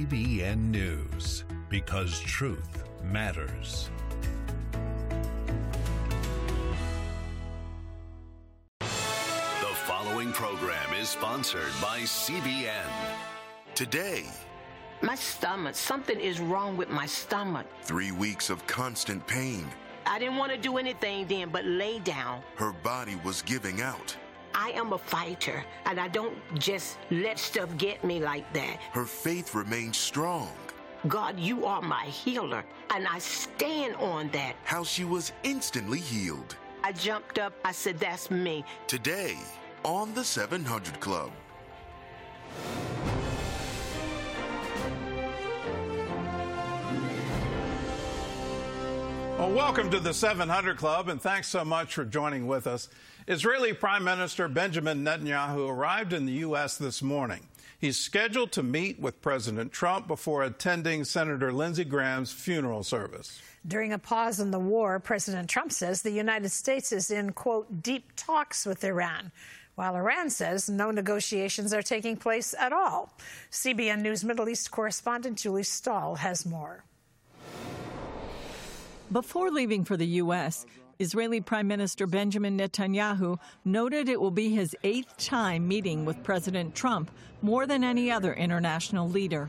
CBN News, because truth matters. The following program is sponsored by CBN. Today, my stomach, something is wrong with my stomach. 3 weeks of constant pain. I didn't want to do anything then but lay down. Her body was giving out. I am a fighter, and I don't just let stuff get me like that. Her faith remained strong. God, you are my healer, and I stand on that. How she was instantly healed. I jumped up. I said, that's me. Today, on the 700 Club. Well, welcome to the 700 Club, and thanks so much for joining with us. Israeli Prime Minister Benjamin Netanyahu arrived in the U.S. this morning. He's scheduled to meet with President Trump before attending Senator Lindsey Graham's funeral service. During a pause in the war, President Trump says the United States is in, quote, deep talks with Iran, while Iran says no negotiations are taking place at all. CBN News Middle East correspondent Julie Stahl has more. Before leaving for the U.S., Israeli Prime Minister Benjamin Netanyahu noted it will be his 8th time meeting with President Trump, more than any other international leader.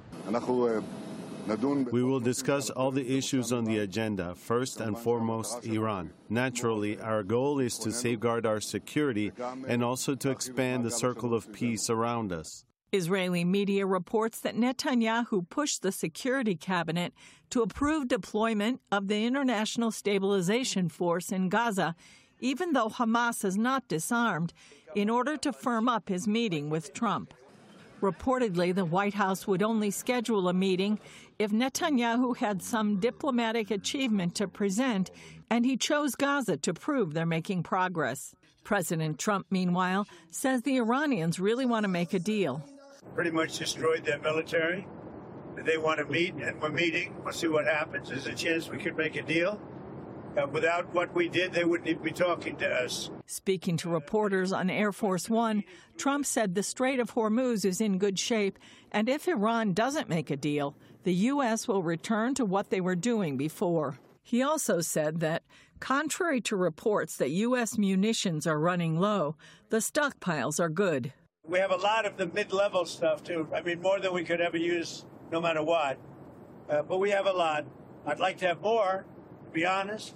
We will discuss all the issues on the agenda, first and foremost Iran. Naturally, our goal is to safeguard our security and also to expand the circle of peace around us. Israeli media reports that Netanyahu pushed the Security Cabinet to approve deployment of the International Stabilization Force in Gaza, even though Hamas has not disarmed, in order to firm up his meeting with Trump. Reportedly, the White House would only schedule a meeting if Netanyahu had some diplomatic achievement to present, and he chose Gaza to prove they're making progress. President Trump, meanwhile, says the Iranians really want to make a deal. Pretty much destroyed their military. They want to meet, and we're meeting. We'll see what happens. There's a chance we could make a deal. Without what we did, they wouldn't even be talking to us. Speaking to reporters on Air Force One, Trump said the Strait of Hormuz is in good shape, and if Iran doesn't make a deal, the U.S. will return to what they were doing before. He also said that, contrary to reports that U.S. munitions are running low, the stockpiles are good. We have a lot of the mid-level stuff, too. I mean, more than we could ever use, no matter what. But we have a lot. I'd like to have more, to be honest.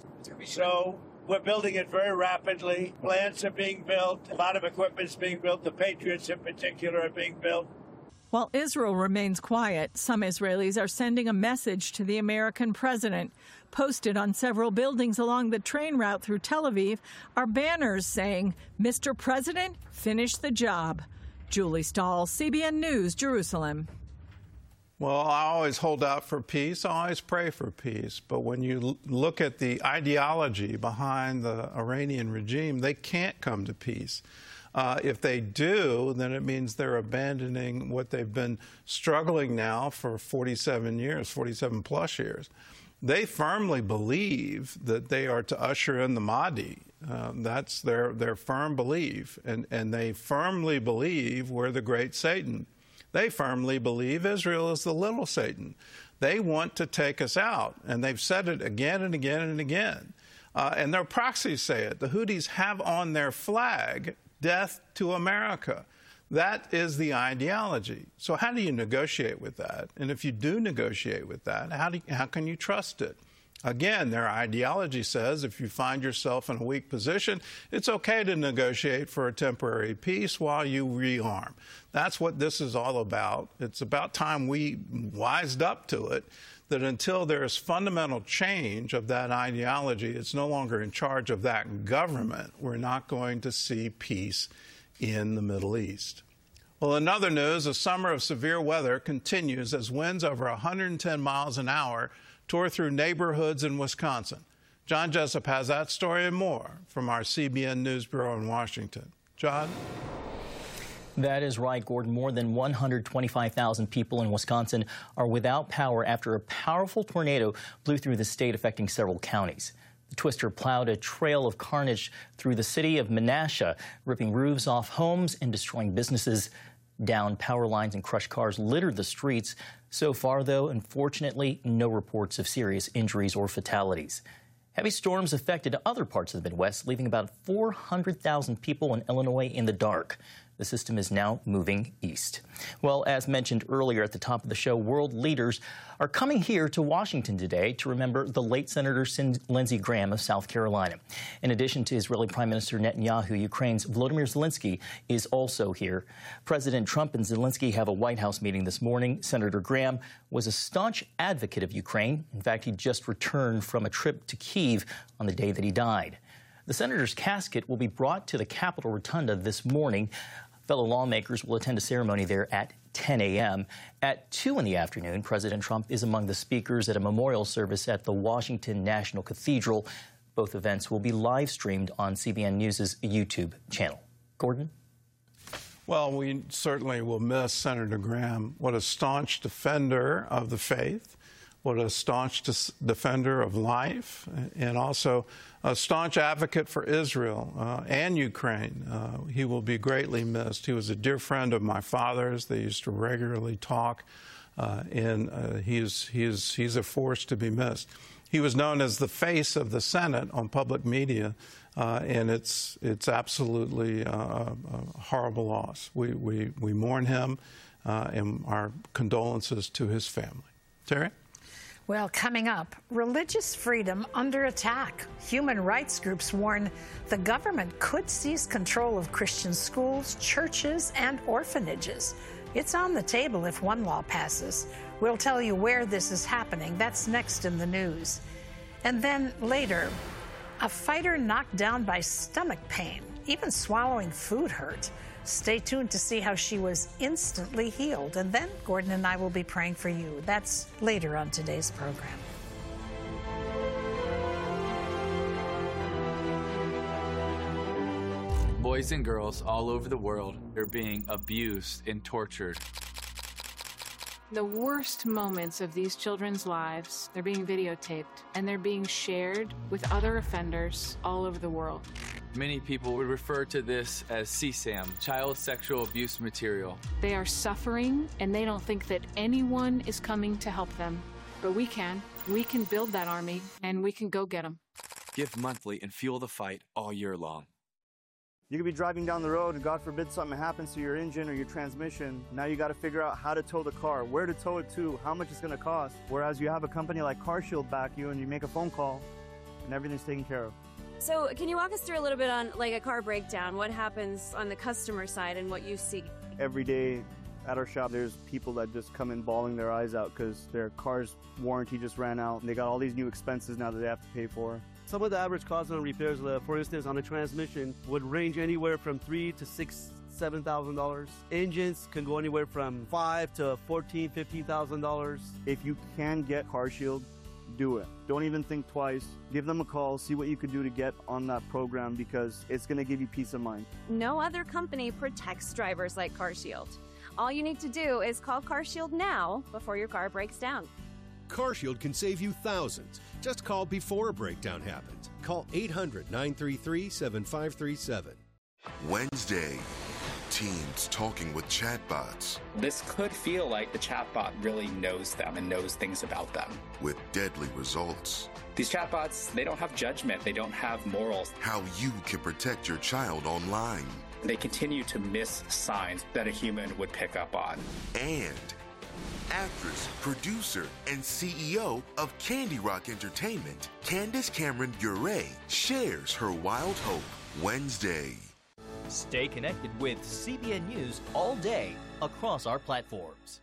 So we're building it very rapidly. Plants are being built. A lot of equipment's being built. The Patriots, in particular, are being built. While Israel remains quiet, some Israelis are sending a message to the American president. Posted on several buildings along the train route through Tel Aviv are banners saying, "Mr. President, finish the job." Julie Stahl, CBN News, Jerusalem. Well, I always hold out for peace. I always pray for peace. But when you look at the ideology behind the Iranian regime, they can't come to peace. If they do, then it means they're abandoning what they've been struggling now for 47 years, 47 plus years. They firmly believe that they are to usher in the Mahdi. That's their firm belief. And they firmly believe we're the great Satan. They firmly believe Israel is the little Satan. They want to take us out. And they've said it again and again and again. And their proxies say it. The Houthis have on their flag, "Death to America." That is the ideology. So how do you negotiate with that? And if you do negotiate with that, how can you trust it? Again, their ideology says if you find yourself in a weak position, it's okay to negotiate for a temporary peace while you rearm. That's what this is all about. It's about time we wised up to it, that until there is fundamental change of that ideology, it's no longer in charge of that government, we're not going to see peace in the Middle East. Well, in other news, a summer of severe weather continues as winds over 110 miles an hour tore through neighborhoods in Wisconsin. John Jessup has that story and more from our CBN News Bureau in Washington. John? That is right, Gordon. More than 125,000 people in Wisconsin are without power after a powerful tornado blew through the state, affecting several counties. The twister plowed a trail of carnage through the city of Menasha, ripping roofs off homes and destroying businesses. Downed power lines and crushed cars littered the streets. So far, though, unfortunately, no reports of serious injuries or fatalities. Heavy storms affected other parts of the Midwest, leaving about 400,000 people in Illinois in the dark. The system is now moving east. Well, as mentioned earlier at the top of the show, world leaders are coming here to Washington today to remember the late Senator Lindsey Graham of South Carolina. In addition to Israeli Prime Minister Netanyahu, Ukraine's Volodymyr Zelensky is also here. President Trump and Zelensky have a White House meeting this morning. Senator Graham was a staunch advocate of Ukraine. In fact, he just returned from a trip to Kyiv on the day that he died. The senator's casket will be brought to the Capitol Rotunda this morning. Fellow lawmakers will attend a ceremony there at 10 a.m. At 2 in the afternoon, President Trump is among the speakers at a memorial service at the Washington National Cathedral. Both events will be live streamed on CBN News' YouTube channel. Gordon? Well, we certainly will miss Senator Graham. What a staunch defender of the faith. What a staunch defender of life, and also a staunch advocate for Israel and Ukraine. He will be greatly missed. He was a dear friend of my father's. They used to regularly talk, and he's a force to be missed. He was known as the face of the Senate on public media, and it's absolutely a horrible loss. We mourn him, and our condolences to his family. Terry? Well, coming up, religious freedom under attack. Human rights groups warn the government could seize control of Christian schools, churches, and orphanages. It's on the table if one law passes. We'll tell you where this is happening. That's next in the news. And then later, a fighter knocked down by stomach pain. Even swallowing food hurt. Stay tuned to see how she was instantly healed. And then Gordon and I will be praying for you. That's later on today's program. Boys and girls all over the world are being abused and tortured. The worst moments of these children's lives, they're being videotaped and they're being shared with other offenders all over the world. Many people would refer to this as CSAM, child sexual abuse material. They are suffering and they don't think that anyone is coming to help them. But we can. We can build that army and we can go get them. Give monthly and fuel the fight all year long. You could be driving down the road and God forbid something happens to your engine or your transmission. Now you got to figure out how to tow the car, where to tow it to, how much it's going to cost. Whereas you have a company like CarShield back you and you make a phone call and everything's taken care of. So can you walk us through a little bit on like a car breakdown? What happens on the customer side and what you see? Every day at our shop, there's people that just come in bawling their eyes out because their car's warranty just ran out and they got all these new expenses now that they have to pay for. Some of the average cost on repairs, for instance, on a transmission would range anywhere from $3,000 to $6,000, $7,000. Engines can go anywhere from $5,000 to $14,000, $15,000. If you can get CarShield, do it. Don't even think twice. Give them a call, see what you could do to get on that program because it's going to give you peace of mind. No other company protects drivers like CarShield. All you need to do is call CarShield now before your car breaks down. CarShield can save you thousands. Just call before a breakdown happens. Call 800-933-7537. Wednesday, teens talking with chatbots. This could feel like the chatbot really knows them and knows things about them. With deadly results. These chatbots, they don't have judgment. They don't have morals. How you can protect your child online. They continue to miss signs that a human would pick up on. And actress, producer, and CEO of Candy Rock Entertainment, Candace Cameron Bure, shares her wild hope Wednesday. Stay connected with CBN News all day across our platforms.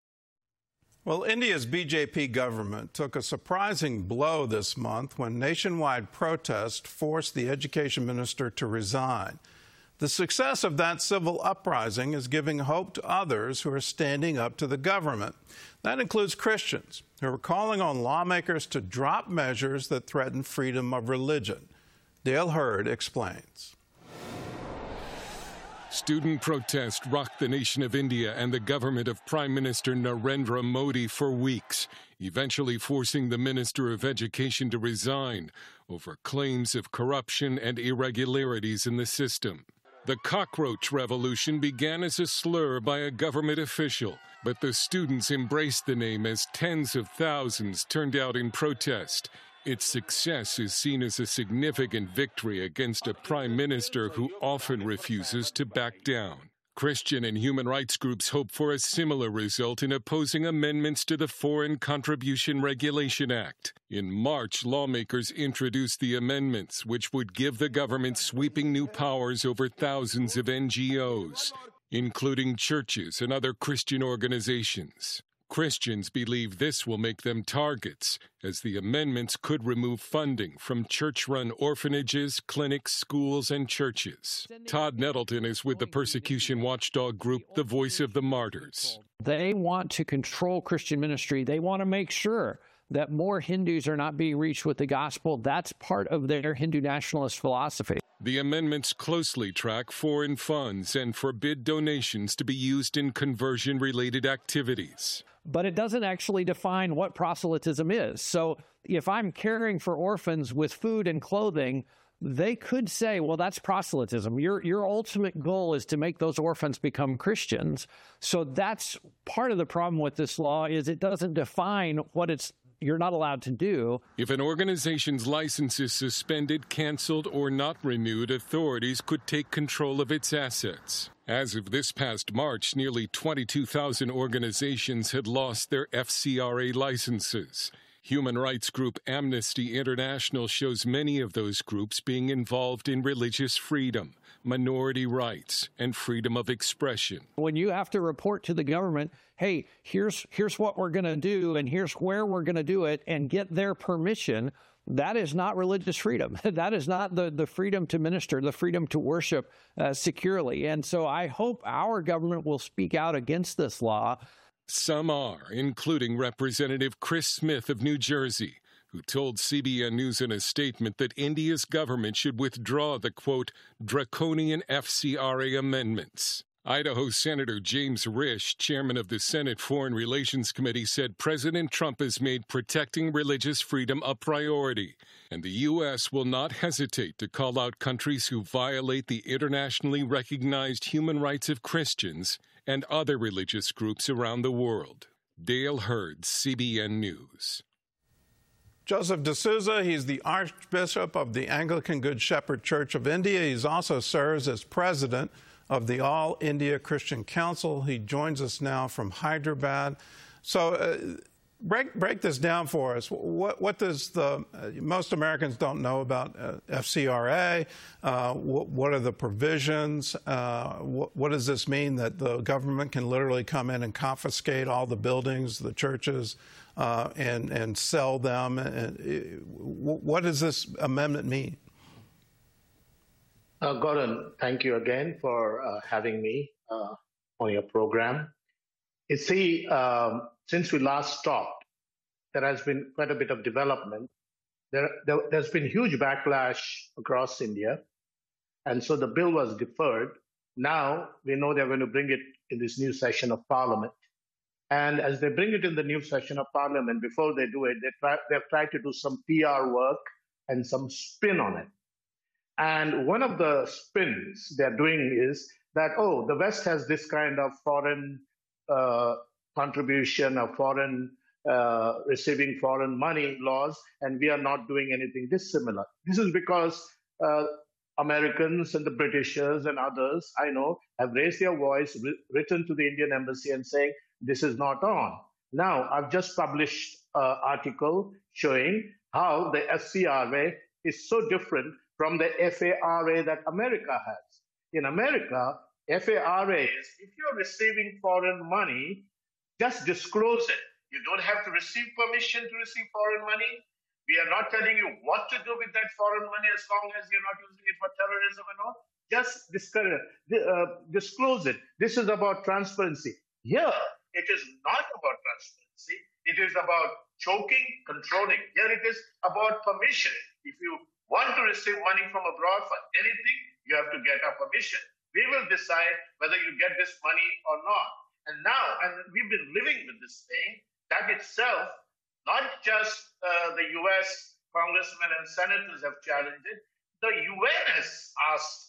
Well, India's BJP government took a surprising blow this month when nationwide protest forced the education minister to resign. The success of that civil uprising is giving hope to others who are standing up to the government. That includes Christians who are calling on lawmakers to drop measures that threaten freedom of religion. Dale Hurd explains. Student protests rocked the nation of India and the government of Prime Minister Narendra Modi for weeks, eventually forcing the Minister of Education to resign over claims of corruption and irregularities in the system. The cockroach revolution began as a slur by a government official, but the students embraced the name as tens of thousands turned out in protest. Its success is seen as a significant victory against a prime minister who often refuses to back down. Christian and human rights groups hope for a similar result in opposing amendments to the Foreign Contribution Regulation Act. In March, lawmakers introduced the amendments, which would give the government sweeping new powers over thousands of NGOs, including churches and other Christian organizations. Christians believe this will make them targets, as the amendments could remove funding from church-run orphanages, clinics, schools, and churches. Todd Nettleton is with the persecution watchdog group, The Voice of the Martyrs. They want to control Christian ministry. They want to make sure that more Hindus are not being reached with the gospel. That's part of their Hindu nationalist philosophy. The amendments closely track foreign funds and forbid donations to be used in conversion-related activities. But it doesn't actually define what proselytism is. So if I'm caring for orphans with food and clothing, they could say, well, that's proselytism. Your ultimate goal is to make those orphans become Christians. So that's part of the problem with this law, is it doesn't define what you're not allowed to do. If an organization's license is suspended, canceled, or not renewed, authorities could take control of its assets. As of this past March, nearly 22,000 organizations had lost their FCRA licenses. Human rights group Amnesty International shows many of those groups being involved in religious freedom, minority rights, and freedom of expression. When you have to report to the government, hey, here's what we're going to do, and here's where we're going to do it, and get their permission, that is not religious freedom. That is not the freedom to minister, the freedom to worship securely. And so I hope our government will speak out against this law. Some are, including Representative Chris Smith of New Jersey, who told CBN News in a statement that India's government should withdraw the, quote, draconian FCRA amendments. Idaho Senator James Risch, chairman of the Senate Foreign Relations Committee, said President Trump has made protecting religious freedom a priority, and the U.S. will not hesitate to call out countries who violate the internationally recognized human rights of Christians and other religious groups around the world. Dale Hurd, CBN News. Joseph D'Souza, he's the Archbishop of the Anglican Good Shepherd Church of India. He also serves as president of the All India Christian Council. He joins us now from Hyderabad. So break this down for us. What does most Americans don't know about FCRA? What are the provisions? What does this mean, that the government can literally come in and confiscate all the buildings, the churches, and sell them? What does this amendment mean? Gordon, thank you again for having me on your program. You see, since we last talked, there has been quite a bit of development. There's been huge backlash across India, and so the bill was deferred. Now we know they're going to bring it in this new session of Parliament. And as they bring it in the new session of Parliament, before they do it, they've tried to do some PR work and some spin on it. And one of the spins they're doing is that, oh, the West has this kind of foreign contribution of foreign receiving foreign money laws, and we are not doing anything dissimilar. This is because Americans and the Britishers and others, I know, have raised their voice, written to the Indian embassy and saying, this is not on. Now, I've just published an article showing how the FCRA is so different from the FARA that America has. In America, FARA is, if you're receiving foreign money, just disclose it. You don't have to receive permission to receive foreign money. We are not telling you what to do with that foreign money as long as you're not using it for terrorism and all. Just disclose it. This is about transparency. Here, it is not about transparency. It is about choking, controlling. Here it is about permission. If you want to receive money from abroad for anything, you have to get our permission. We will decide whether you get this money or not. And now, and we've been living with this thing, that itself, not just the U.S. congressmen and senators have challenged it, the UN has asked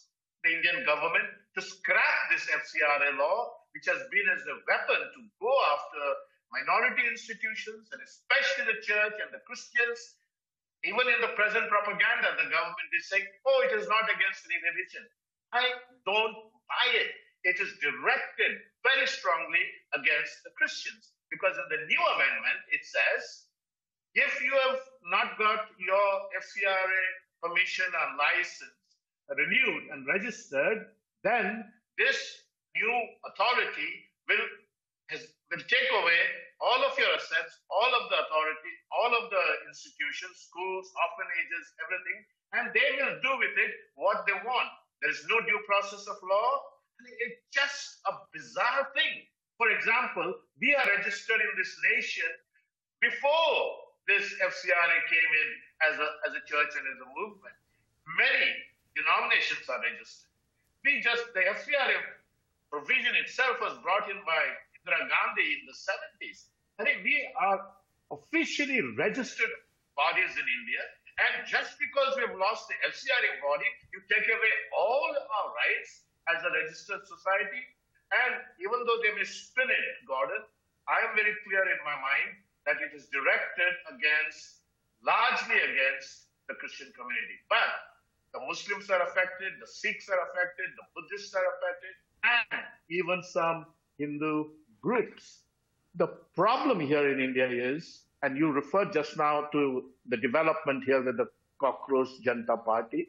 the Indian government to scrap this FCRA law, which has been as a weapon to go after minority institutions, and especially the church and the Christians. Even in the present propaganda, the government is saying, oh, it is not against any religion. I don't buy it. It is directed very strongly against the Christians. Because in the new amendment, it says, if you have not got your FCRA permission and license renewed and registered, then this new authority will take away all of your assets, all of the authority, all of the institutions, schools, orphanages, everything, and they will do with it what they want. There is no due process of law. It's just a bizarre thing. For example, we are registered in this nation before this FCRA came in as a church and as a movement. Many denominations are registered. The FCRA provision itself was brought in by Indira Gandhi in the 70s. I think we are officially registered bodies in India, and just because we have lost the FCRA body, you take away all our rights as a registered society. And even though they may spin it, Gordon, I am very clear in my mind that it is directed largely against the Christian community. But the Muslims are affected, the Sikhs are affected, the Buddhists are affected, and even some Hindu groups. The problem here in India is, and you referred just now to the development here with the Cockroach Janata Party,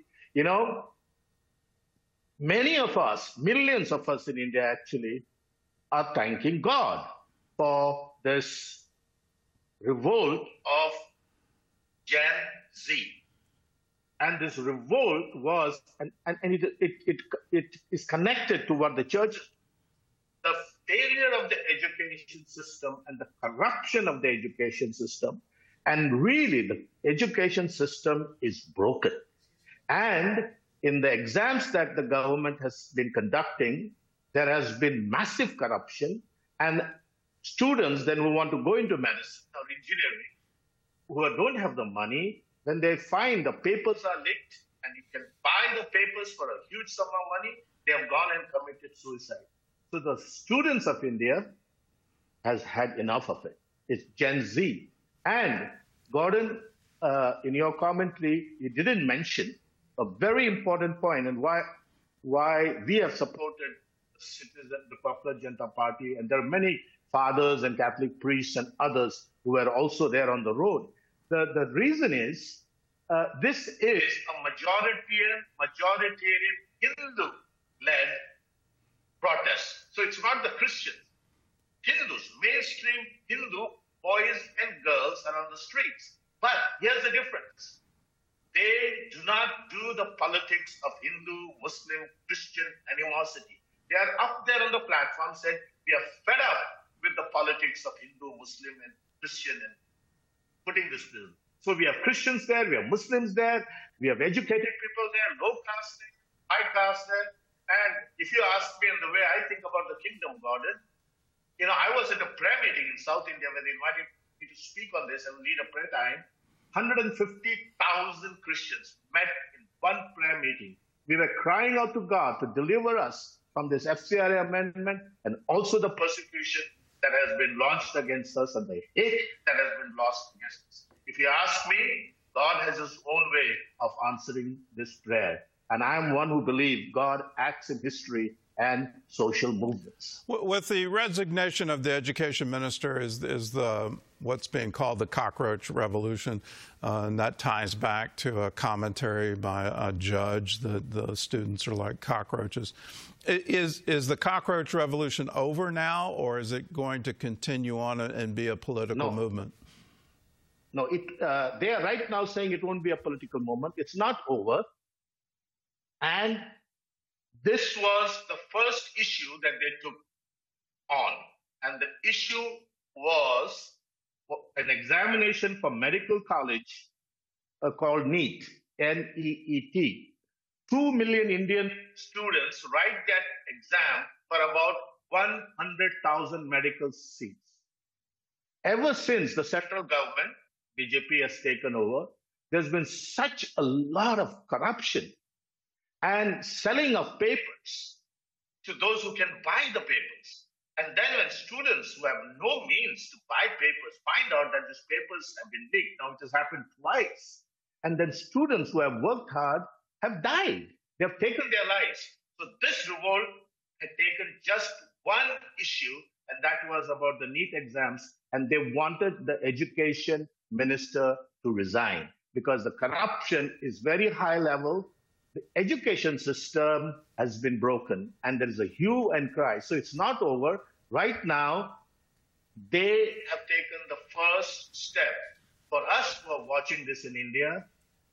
many of us, millions of us in India actually, are thanking God for this revolt of Gen Z. And this revolt was, and it is connected to what the church, the failure of the education system and the corruption of the education system. And really, the education system is broken. And in the exams that the government has been conducting, there has been massive corruption. And students then who want to go into medicine or engineering, who don't have the money, when they find the papers are leaked and you can buy the papers for a huge sum of money, they have gone and committed suicide. So the students of India has had enough of it. It's Gen Z. And Gordon, in your commentary, you didn't mention a very important point and why we have supported the Popular Janata Party, and there are many fathers and Catholic priests and others who are also there on the road. The reason is this is a majoritarian Hindu-led protest. So it's not the Christians. Hindus, mainstream Hindu boys and girls are on the streets. But here's the difference. They do not do the politics of Hindu, Muslim, Christian animosity. They are up there on the platform saying, we are fed up with the politics of Hindu, Muslim, and Christian and putting this bill. So we have Christians there, we have Muslims there, we have educated people there, low caste there, high caste there. And if you ask me in the way I think about the kingdom, Gordon, I was at a prayer meeting in South India where they invited me to speak on this and lead a prayer time. 150,000 Christians met in one prayer meeting. We were crying out to God to deliver us from this FCRA amendment and also the persecution that has been launched against us and the hate that has been launched against us. If you ask me, God has his own way of answering this prayer. And I'm one who believes God acts in history and social movements. With the resignation of the education minister is what's being called the cockroach revolution, and that ties back to a commentary by a judge that the students are like cockroaches. Is the cockroach revolution over now, or is it going to continue on and be a political movement? No, they are right now saying it won't be a political movement. It's not over. And this was the first issue that they took on. And the issue was an examination for medical college called NEET, N-E-E-T. 2 million Indian students write that exam for about 100,000 medical seats. Ever since the central government, BJP, has taken over, there's been such a lot of corruption. and selling of papers to those who can buy the papers. And then when students who have no means to buy papers find out that these papers have been leaked, now it has happened twice, and then students who have worked hard have died. They have taken their lives. So this revolt had taken just one issue, and that was about the NEET exams, and they wanted the education minister to resign because the corruption is very high level. The education system has been broken, and there is a hue and cry. So it's not over. Right now, they have taken the first step. For us who are watching this in India,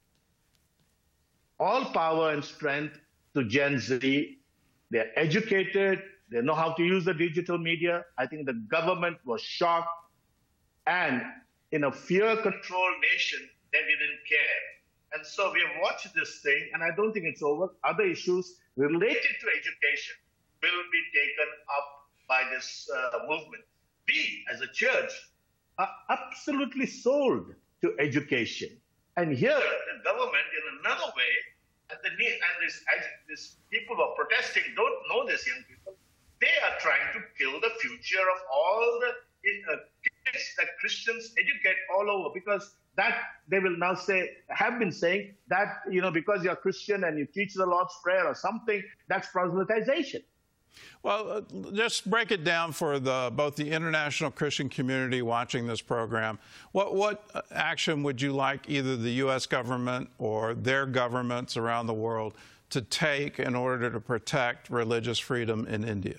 all power and strength to Gen Z. They're educated. They know how to use the digital media. I think the government was shocked. And in a fear-controlled nation, they didn't care. And so we have watched this thing, and I don't think it's over. Other issues related to education will be taken up by this movement. We, as a church, are absolutely sold to education. And here, the government, in another way, and these people who are protesting don't know this, young people. They are trying to kill the future of all the kids that Christians educate all over, because that they will now say, have been saying that, because you're Christian and you teach the Lord's Prayer or something, that's proselytization. Well, just break it down for both the international Christian community watching this program. What action would you like either the U.S. government or their governments around the world to take in order to protect religious freedom in India?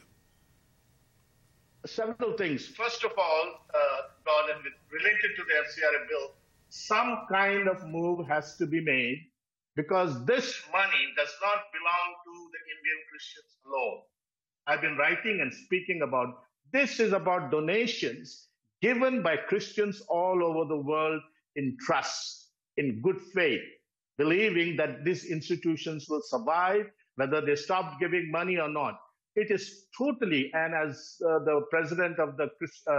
Several things. First of all, Don, and related to the FCRA bill, some kind of move has to be made because this money does not belong to the Indian Christians alone. I've been writing and speaking about this is about donations given by Christians all over the world in trust, in good faith, believing that these institutions will survive, whether they stopped giving money or not. It is totally, and as the president of the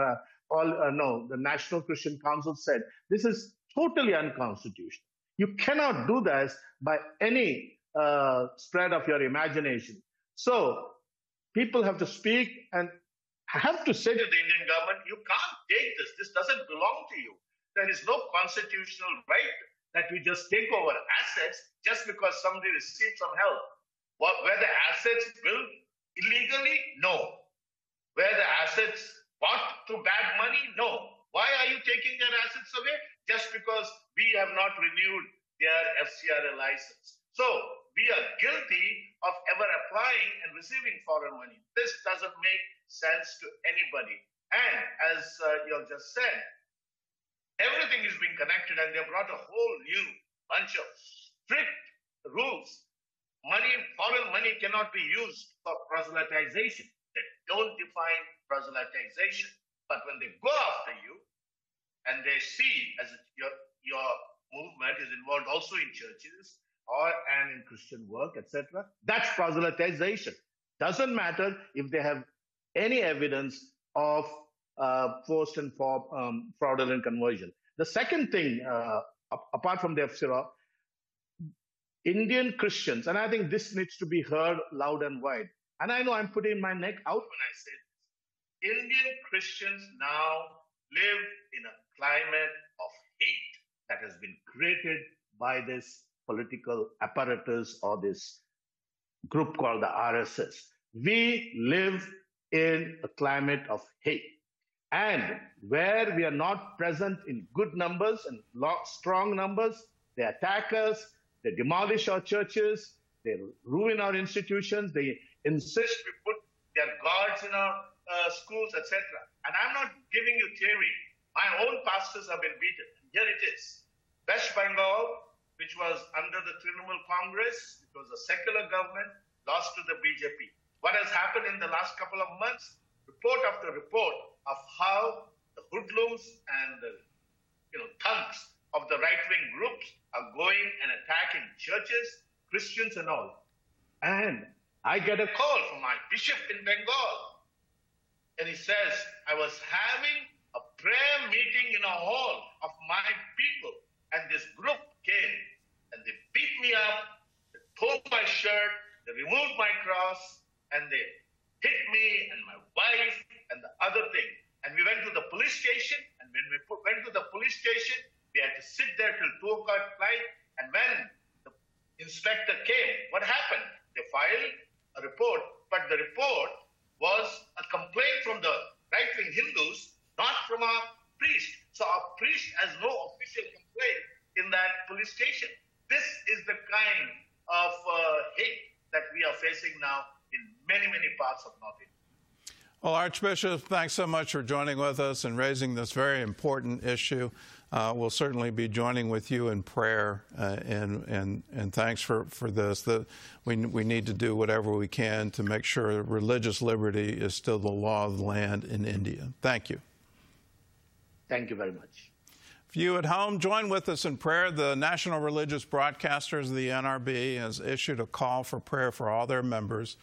National Christian Council said, this is totally unconstitutional. You cannot do this by any spread of your imagination. So people have to speak and have to say to the Indian government, you can't take this. This doesn't belong to you. There is no constitutional right that you just take over assets just because somebody received some help. Were the assets built illegally? No. Were the assets bought through bad money? No. Why are you taking their assets away? Just because we have not renewed their FCRA license. So we are guilty of ever applying and receiving foreign money. This doesn't make sense to anybody. And as you just said, everything is being connected, and they've brought a whole new bunch of strict rules. Foreign money cannot be used for proselytization. They don't define proselytization. But when they go after you, and they see as your movement is involved also in churches and in Christian work, etc., that's proselytization. Doesn't matter if they have any evidence of forced and fraudulent conversion. The second thing, apart from the FCRA, Indian Christians, and I think this needs to be heard loud and wide, and I know I'm putting my neck out when I say this, Indian Christians now live in a climate of hate that has been created by this political apparatus or this group called the RSS. We live in a climate of hate. And where we are not present in good numbers and strong numbers, they attack us, they demolish our churches, they ruin our institutions, they insist we put their guards in our schools, etc. And I'm not giving you theory. My own pastors have been beaten. Here it is. West Bengal, which was under the Trinamool Congress, it was a secular government, lost to the BJP. What has happened in the last couple of months? Report after report of how the hoodlums and the thugs of the right-wing groups are going and attacking churches, Christians and all. And I get a call from my bishop in Bengal. And he says, I was having a prayer meeting in a hall of my people. And this group came and they beat me up, they tore my shirt shirt, they removed my cross, and they hit me and my wife and the other thing. And we went to the police station, and when we went to the police station, we had to sit there till 2 o'clock night. And when the inspector came, what happened? They filed a report, but the report was a complaint from the right-wing Hindus, not from a priest. So our priest has no official complaint in that police station. This is the kind of hate that we are facing now in many, many parts of North India. Well, Archbishop, thanks so much for joining with us and raising this very important issue. We'll certainly be joining with you in prayer, and thanks for this. We need to do whatever we can to make sure religious liberty is still the law of the land in India. Thank you. Thank you very much. If you at home, join with us in prayer. The National Religious Broadcasters of the NRB has issued a call for prayer for all their members.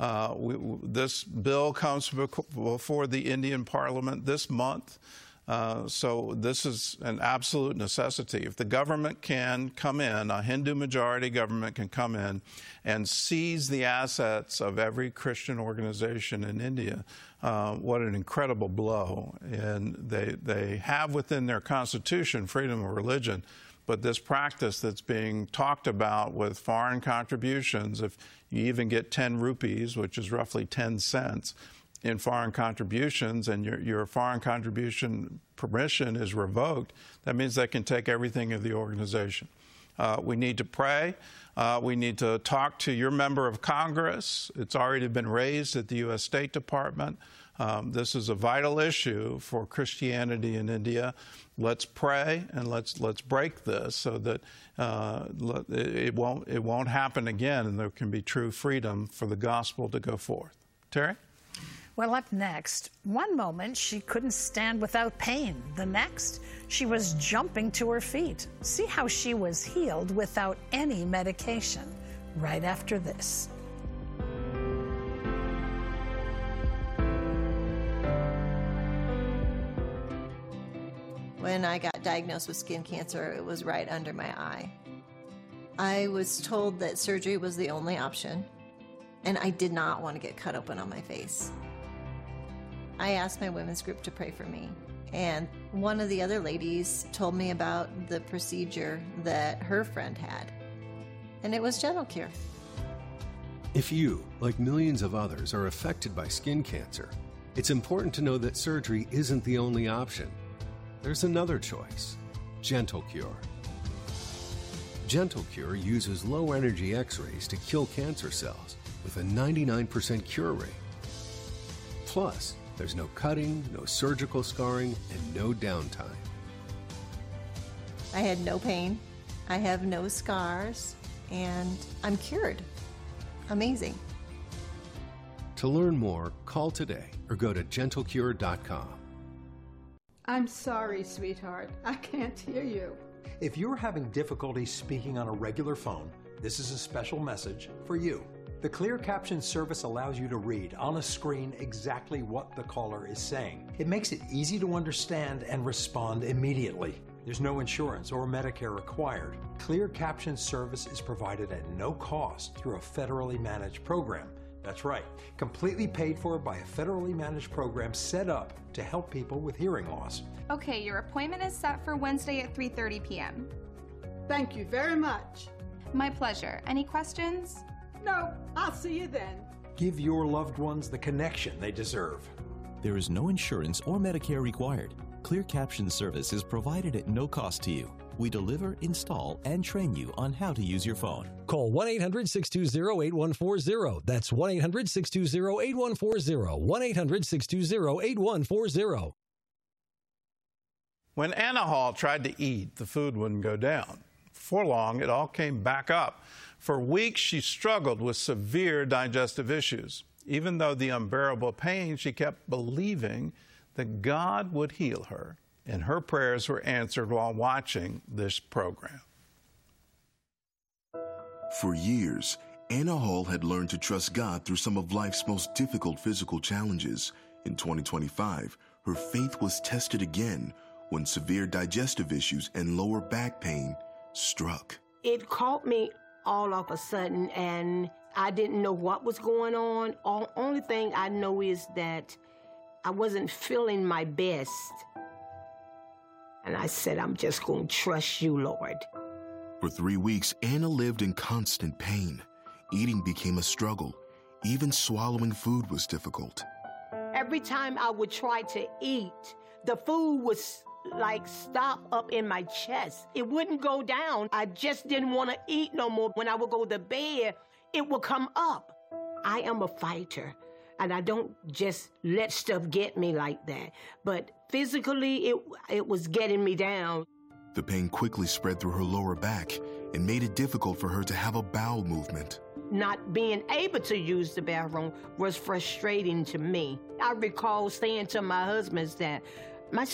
This bill comes before the Indian Parliament this month. So this is an absolute necessity. If the government can come in, a Hindu majority government can come in and seize the assets of every Christian organization in India, what an incredible blow. And they have within their constitution freedom of religion, but this practice that's being talked about with foreign contributions, if you even get 10 rupees, which is roughly 10 cents, in foreign contributions, and your foreign contribution permission is revoked, that means they can take everything of the organization. We need to pray. We need to talk to your member of Congress. It's already been raised at the U.S. State Department. This is a vital issue for Christianity in India. Let's pray and let's break this so that it won't happen again, and there can be true freedom for the gospel to go forth. Terry? Well, up next, one moment she couldn't stand without pain. The next, she was jumping to her feet. See how she was healed without any medication. Right after this. When I got diagnosed with skin cancer, it was right under my eye. I was told that surgery was the only option, and I did not want to get cut open on my face. I asked my women's group to pray for me, and one of the other ladies told me about the procedure that her friend had, and it was GentleCure. If you, like millions of others, are affected by skin cancer, it's important to know that surgery isn't the only option. There's another choice, GentleCure. GentleCure uses low-energy X-rays to kill cancer cells with a 99% cure rate. Plus, there's no cutting, no surgical scarring, and no downtime. I had no pain, I have no scars, and I'm cured. Amazing. To learn more, call today or go to GentleCure.com. I'm sorry, sweetheart. I can't hear you. If you're having difficulty speaking on a regular phone, this is a special message for you. The Clear Caption service allows you to read on a screen exactly what the caller is saying. It makes it easy to understand and respond immediately. There's no insurance or Medicare required. Clear Caption service is provided at no cost through a federally managed program. That's right, completely paid for by a federally managed program set up to help people with hearing loss. Okay, your appointment is set for Wednesday at 3:30 p.m. Thank you very much. My pleasure. Any questions? No, I'll see you then. Give your loved ones the connection they deserve. There is no insurance or Medicare required. Clear Caption service is provided at no cost to you. We deliver, install, and train you on how to use your phone. Call 1-800-620-8140. That's 1-800-620-8140. 1-800-620-8140. When Anna Hall tried to eat, the food wouldn't go down. Before long, it all came back up. For weeks, she struggled with severe digestive issues. Even though the unbearable pain, she kept believing that God would heal her, and her prayers were answered while watching this program. For years, Anna Hall had learned to trust God through some of life's most difficult physical challenges. In 2025, her faith was tested again when severe digestive issues and lower back pain struck. It caught me all of a sudden, and I didn't know what was going on. Only thing I know is that I wasn't feeling my best. And I said, I'm just going to trust you, Lord. For 3 weeks, Anna lived in constant pain. Eating became a struggle. Even swallowing food was difficult. Every time I would try to eat, the food was like stop up in my chest. It wouldn't go down. I just didn't want to eat no more. When I would go to bed, it would come up. I am a fighter, and I don't just let stuff get me like that. But physically, it was getting me down. The pain quickly spread through her lower back and made it difficult for her to have a bowel movement. Not being able to use the bathroom was frustrating to me. I recall saying to my husband that